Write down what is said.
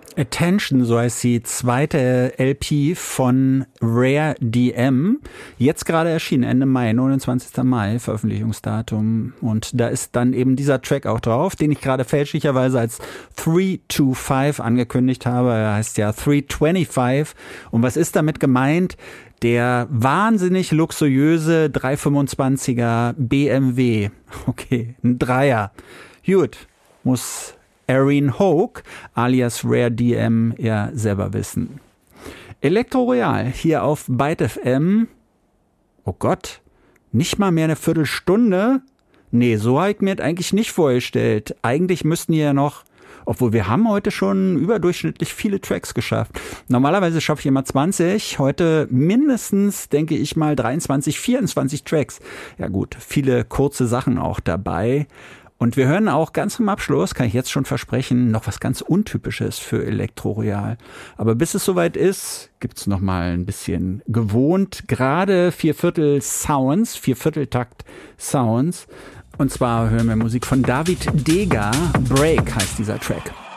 Attention, so heißt die zweite LP von Rare DM. Jetzt gerade erschienen, Ende Mai, 29. Mai, Veröffentlichungsdatum. Und da ist dann eben dieser Track auch drauf, den ich gerade fälschlicherweise als 325 angekündigt habe. Er heißt ja 325. Und was ist damit gemeint? Der wahnsinnig luxuriöse 325er BMW. Okay, ein Dreier. Gut, muss Erin Hoke alias Rare DM ja selber wissen. Elektro Royal hier auf Byte FM. Oh Gott, nicht mal mehr eine Viertelstunde? Nee, so habe ich mir das eigentlich nicht vorgestellt. Eigentlich müssten hier ja noch, obwohl wir haben heute schon überdurchschnittlich viele Tracks geschafft. Normalerweise schaffe ich immer 20, heute mindestens, denke ich mal, 23, 24 Tracks. Ja gut, viele kurze Sachen auch dabei. Und wir hören auch ganz zum Abschluss, kann ich jetzt schon versprechen, noch was ganz Untypisches für Elektro Royal. Aber bis es soweit ist, gibt's noch mal ein bisschen gewohnt, gerade Viervierteltakt Sounds. Und zwar hören wir Musik von David Deger. Break heißt dieser Track.